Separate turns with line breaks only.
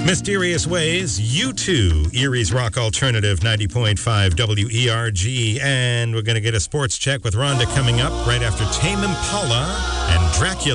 Mysterious Ways, U2, Erie's Rock Alternative, 90.5 WERG. And we're going to get a sports check with Rhonda coming up right after Tame Impala and Dracula.